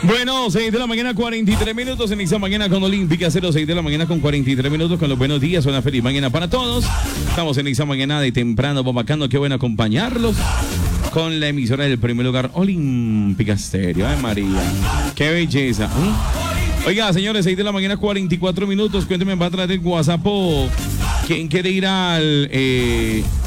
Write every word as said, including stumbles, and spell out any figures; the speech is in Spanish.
Bueno, seis de la mañana, cuarenta y tres minutos. Inicia mañana con Olímpica cero seis de la mañana con cuarenta y tres minutos. Con los buenos días, una feliz mañana para todos. Estamos en esa mañana de temprano, bacano. Qué bueno acompañarlos con la emisora del primer lugar, Olímpica Estéreo. Ay, María, qué belleza. ¿Mm? Oiga, señores, seis de la mañana, cuarenta y cuatro minutos. Cuéntenme para atrás del WhatsApp. ¿Quién quiere ir al... Eh,